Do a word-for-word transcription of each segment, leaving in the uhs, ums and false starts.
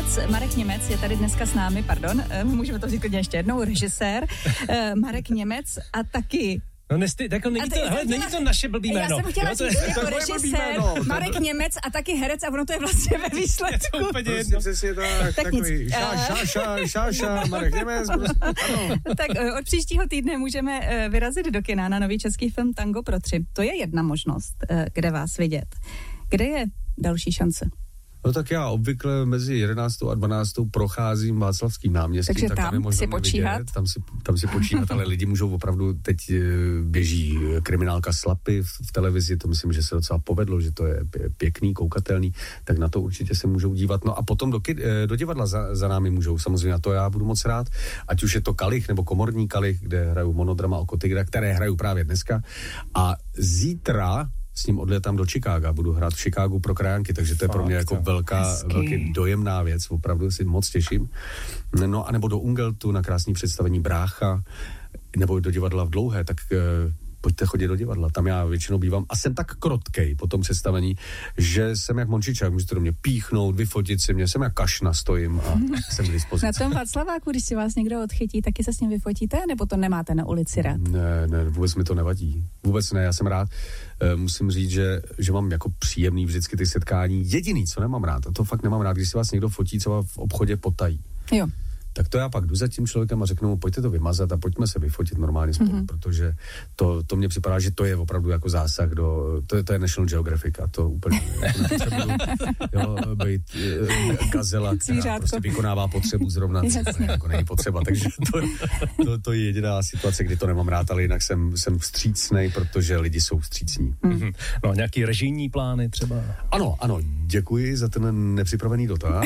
Němec, Marek Němec je tady dneska s námi, pardon, můžeme to říct ještě jednou, režisér, Marek Němec a taky... No nesty, jako není, to, hele, není to naše blbý jméno. Já jsem chtěla říct jako režisér, Marek Němec a taky herec a ono to je vlastně ve výsledku. Je to úplně jedno. Přesně tak, tak takový šáša, šáša, Marek Němec. Tak od příštího týdne můžeme vyrazit do kina na nový český film Tango pro tři. To je jedna možnost, kde vás vidět. Kde je další šance? No tak já obvykle mezi jedenáctou a dvanáctou procházím Václavským náměstím. Takže tak tam, tam si počíhat? Vidět, tam, si, tam si počíhat, ale lidi můžou opravdu, teď běží kriminálka Slapy v, v televizi, to myslím, že se docela povedlo, že to je pěkný, koukatelný, tak na to určitě se můžou dívat. No a potom do, do divadla za, za námi můžou, samozřejmě na to já budu moc rád, ať už je to Kalich nebo Komorní Kalich, kde hraju monodrama Oko tygra, které hraju právě dneska. A zítra s ním odletám do Chicaga, budu hrát v Chicagu pro krajánky, takže to je pro mě jako velká, velký dojemná věc, opravdu si moc těším. No a nebo do Ungeltu na krásný představení Brácha, nebo do divadla v Dlouhé, tak uh, pojďte chodit do divadla, tam já většinou bývám a jsem tak krotkej po tom představení, že jsem jak Mončičák, můžete do mě píchnout, vyfotit si mě, jsem jak Kašna, stojím a jsem k dispozici. Na tom Václaváku, když si vás někdo odchytí, taky se s ním vyfotíte, nebo to nemáte na ulici rád? Ne, ne, vůbec mi to nevadí. Vůbec ne, já jsem rád. E, musím říct, že, že mám jako příjemný vždycky ty setkání. Jediný, co nemám rád, a to fakt nemám rád, když si vás někdo fotí, co v obchodě potají. Jo. Tak to já pak jdu za tím člověkem a řeknu mu, pojďte to vymazat a pojďme se vyfotit normálně spolu, mm-hmm. protože to, to mně připadá, že to je opravdu jako zásah do, to je, to je National Geographic a to úplně jako nepotřebuju, jo, být e, gazela, která Zvířátko. Prostě vykonává potřebu zrovna, jako není potřeba, takže to, to, to je jediná situace, kdy to nemám rád, ale jinak jsem, jsem vstřícnej, protože lidi jsou vstřícní. Mm-hmm. No nějaký režijní plány třeba? Ano, ano, děkuji za ten nepřipravený dotaz.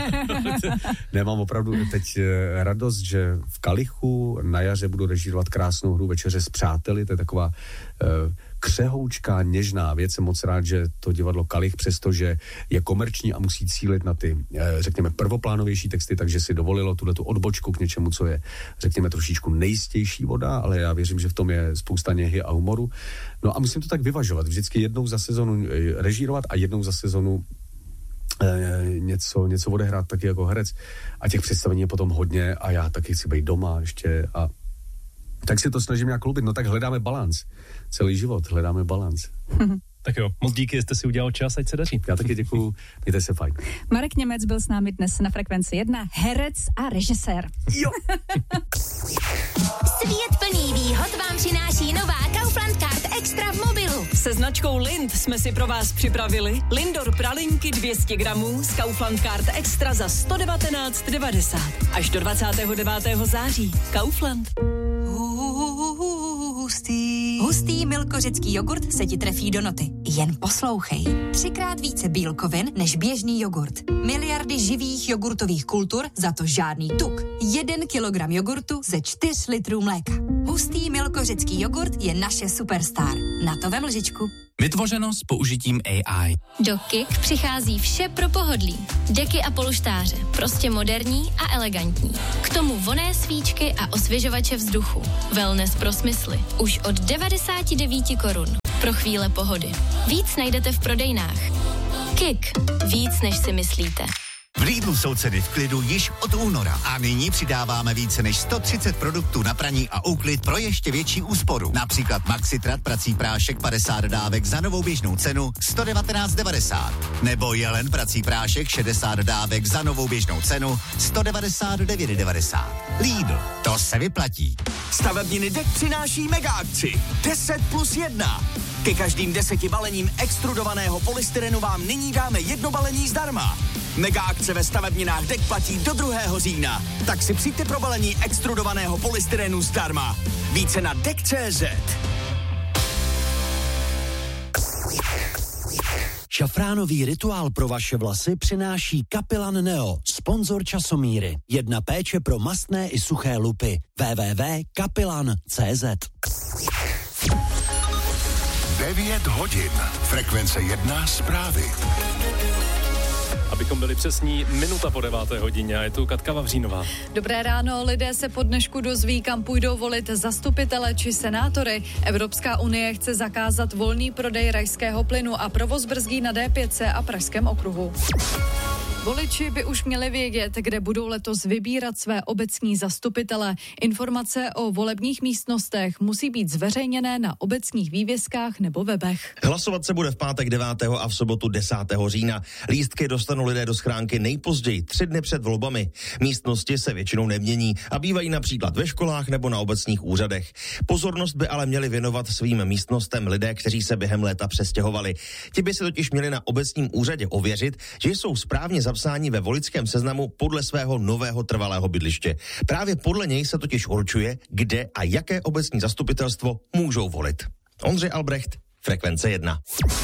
Nemám opravdu teď radost, že v Kalichu na jaře budu režírovat krásnou hru Večeře s přáteli, to je taková uh, křehoučká, něžná věc. Jsem moc rád, že to divadlo Kalich, přestože je komerční a musí cílit na ty, uh, řekněme, prvoplánovější texty, takže si dovolilo tuhletu odbočku k něčemu, co je, řekněme, trošičku nejistější voda, ale já věřím, že v tom je spousta něhy a humoru. No a musím to tak vyvažovat. Vždycky jednou za sezonu režírovat a jednou za sezonu E, něco, něco odehrát taky jako herec a těch představení je potom hodně a já taky chci být doma ještě a tak si to snažím nějak klubit, no tak hledáme balans, celý život hledáme balans. Tak jo, moc díky, jste si udělal čas, ať se daří. Já taky děkuju, mějte se fajn. Marek Němec byl s námi dnes na Frekvenci jedna, herec a režisér. Jo. Svět plný výhod vám přináší nová Kaufland Card Extra v mobilu. Se značkou Lind jsme si pro vás připravili Lindor pralinky dvě stě gramů z Kaufland Card Extra za sto devatenáct devadesát. Až do dvacátého devátého září. Kaufland. Hustý. Hustý milkořecký jogurt se ti trefí do noty. Jen poslouchej. Třikrát více bílkovin než běžný jogurt. Miliardy živých jogurtových kultur, za to žádný tuk. Jeden kilogram jogurtu ze čtyř litrů mléka. Hustý milkořecký jogurt je naše superstar. Na to vem lžičku. Vytvořeno s použitím A I. Do Kik přichází vše pro pohodlí. Deky a polštáře, prostě moderní a elegantní. K tomu vonné svíčky a osvěžovače vzduchu. Wellness pro smysly. Už od devadesát devět korun. Pro chvíle pohody. Víc najdete v prodejnách. Kik. Víc, než si myslíte. V Lidlu jsou ceny v klidu již od února a nyní přidáváme více než sto třicet produktů na praní a úklid pro ještě větší úsporu. Například Maxitrat prací prášek padesát dávek za novou běžnou cenu sto devatenáct devadesát. Nebo Jelen prací prášek šedesát dávek za novou běžnou cenu sto devadesát devět devadesát. Lidl, to se vyplatí. Stavebniny D E K přináší mega akci deset plus jedna. Ke každým deseti balením extrudovaného polystyrenu vám nyní dáme jedno balení zdarma. Mega akce ve stavebninách D E K platí do druhého října. Tak si přijďte pro balení extrudovaného polystyrenu zdarma. Více na D E K tečka cé zet. Šafránový rituál pro vaše vlasy přináší Kapilan Neo, sponzor časomíry. Jedna péče pro mastné i suché lupy. w w w tečka kapilan tečka cé zet. devět hodin. Frekvence jedna zprávy. Abychom byli přesní, minuta po deváté hodině a je tu Katka Vavřínová. Dobré ráno, lidé se po dnešku dozví, kam půjdou volit zastupitele či senátory. Evropská unie chce zakázat volný prodej rajského plynu a provoz brzdí na D pět a Pražském okruhu. Voliči by už měli vědět, kde budou letos vybírat své obecní zastupitele. Informace o volebních místnostech musí být zveřejněné na obecních vývězkách nebo webech. Hlasovat se bude v pátek devátého a v sobotu desátého října. Lístky dostanou lidé do schránky nejpozději tři dny před volbami. Místnosti se většinou nemění a bývají například ve školách nebo na obecních úřadech. Pozornost by ale měli věnovat svým místnostem lidé, kteří se během léta přestěhovali. Ti by se totiž měli na obecním úřadě ověřit, že jsou správně zapsáni ve voličském seznamu podle svého nového trvalého bydliště. Právě podle něj se totiž určuje, kde a jaké obecní zastupitelstvo můžou volit. Ondřej Albrecht, Frekvence jedna.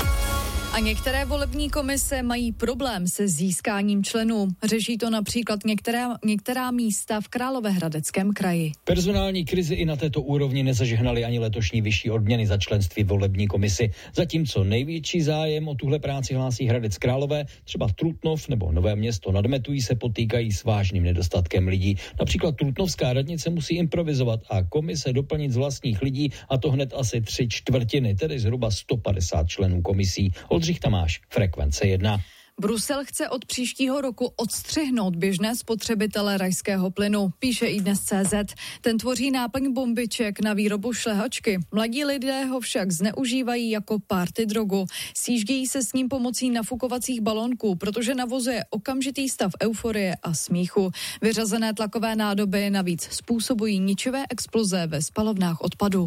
A některé volební komise mají problém se získáním členů. Řeší to například některá, některá místa v Královéhradeckém kraji. Personální krizi i na této úrovni nezažehnaly ani letošní vyšší odměny za členství volební komisi. Zatímco největší zájem o tuhle práci hlásí Hradec Králové, třeba Trutnov nebo Nové Město nad Metují se potýkají s vážným nedostatkem lidí. Například trutnovská radnice musí improvizovat a komise doplnit z vlastních lidí, a to hned asi tři čtvrtiny, tedy zhruba sto padesát členů komisí. Oldřich Tamáš, Frekvence jedna. Brusel chce od příštího roku odstřihnout běžné spotřebitele rajského plynu, píše iDnes tečka cé zet. Ten tvoří náplň bombiček na výrobu šlehačky. Mladí lidé ho však zneužívají jako party drogu. Sjíždějí se s ním pomocí nafukovacích balónků, protože navozuje okamžitý stav euforie a smíchu. Vyřazené tlakové nádoby navíc způsobují ničivé exploze ve spalovnách odpadu.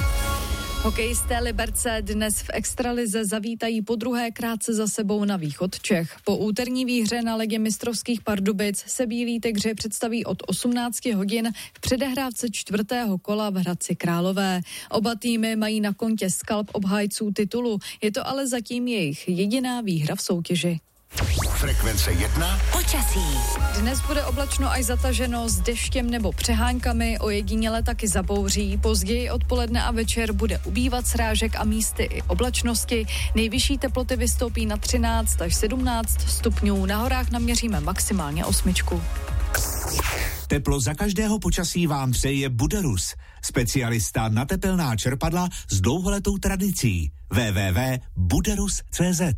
Hokejisté Liberce dnes v extralize zavítají po druhé krátce za sebou na východ Čech. Po úterní výhře na Legě mistrovských Pardubic se Bílí Tygři představí od osmnáct hodin v předehrávce čtvrtého kola v Hradci Králové. Oba týmy mají na kontě skalp obhájců titulu, je to ale zatím jejich jediná výhra v soutěži. Frekvence jedna. Počasí. Dnes bude oblačno až zataženo s deštěm nebo přeháňkami, ojediněle taky zabouří. Později odpoledne a večer bude ubývat srážek a místy i oblačnosti. Nejvyšší teploty vystoupí na třináct až sedmnáct stupňů. Na horách naměříme maximálně osmičku. Teplo za každého počasí vám přeje Buderus, specialista na tepelná čerpadla s dlouholetou tradicí. w w w tečka buderus tečka cé zet.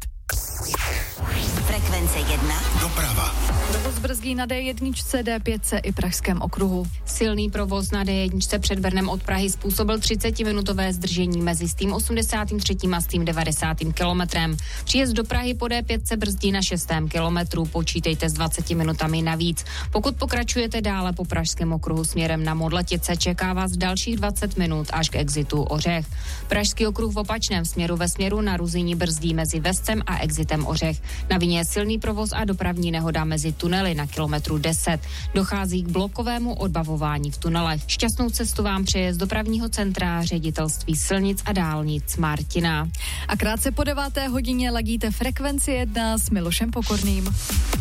Frekvence jedna. Doprava. Provoz brzdí na dé jedna, dé pět i Pražském okruhu. Silný provoz na dé jedna před Brnem od Prahy způsobil třicetiminutové zdržení mezi s tím osmdesátým třetím a s tím devadesátým kilometrem. Příjezd do Prahy po dé pět se brzdí na šestém kilometru, počítejte s dvaceti minutami navíc. Pokud pokračujete dále po Pražském okruhu směrem na Modletice, čeká vás dalších dvacet minut až k exitu Ořech. Pražský okruh v opačném směru ve směru na Ruzyni brzdí mezi Vescem a exitem Ořech. Na vině je silný provoz a dopravní nehoda mezi tunely na kilometru deset. Dochází k blokovému odbavování v tunelech. Šťastnou cestu vám přeje z dopravního centra Ředitelství silnic a dálnic Martina. A krátce po deváté hodině ladíte Frekvenci jedna s Milošem Pokorným.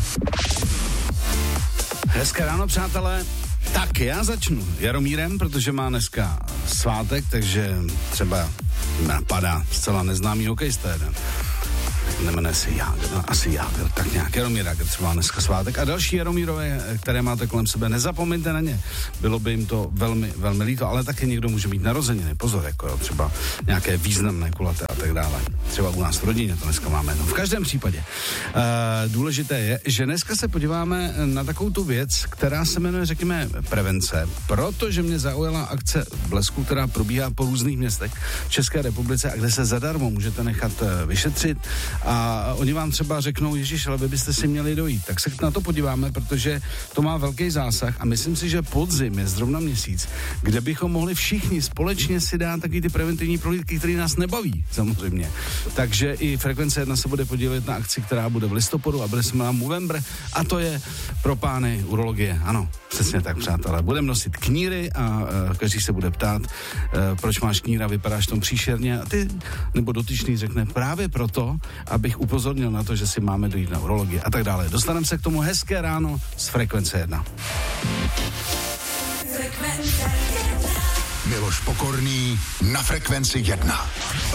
Hezké ráno, přátelé. Tak já začnu Jaromírem, protože má dneska svátek, takže třeba napadá zcela neznámý hokejista jeden. Nemenuje se Jágr, no, asi Jágr, tak nějak Jaromír Jágr třeba dneska svátek. A další Jaromírové, které máte kolem sebe, nezapomeňte na ně. Bylo by jim to velmi, velmi líto, ale taky někdo může mít narozeniny, pozor, jako jo, třeba nějaké významné kulaté a tak dále. Třeba u nás v rodině to dneska máme. No, v každém případě uh, důležité je, že dneska se podíváme na takovou tu věc, která se jmenuje, řekněme, prevence, protože mě zaujala akce Blesku, která probíhá po různých městech v České republice a kde se zadarmo můžete nechat uh, vyšetřit. A oni vám třeba řeknou, ježiš, ale vy byste si měli dojít. Tak se na to podíváme, protože to má velký zásah a myslím si, že podzim je zrovna měsíc, kde bychom mohli všichni společně si dát taky ty preventivní prohlídky, které nás nebaví, samozřejmě. Takže i Frekvence jedna se bude podílet na akci, která bude v listopadu a bude se jmenovat Movember, a to je pro pány urologie. Ano, přesně tak, přátelé. Budeme nosit kníry a uh, každý se bude ptát, uh, proč máš kníra, vypadáš tom příšerně, a ty, nebo dotyčný řekne, právě proto, abych upozornil na to, že si máme dojít na urologii a tak dále. Dostaneme se k tomu. Hezké ráno z Frekvence jedna. Miloš Pokorný na Frekvenci jedna.